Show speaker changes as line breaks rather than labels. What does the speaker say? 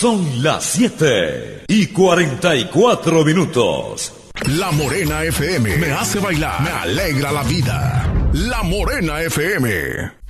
Son las 7:44.
La Morena FM me hace bailar, me alegra la vida. La Morena FM.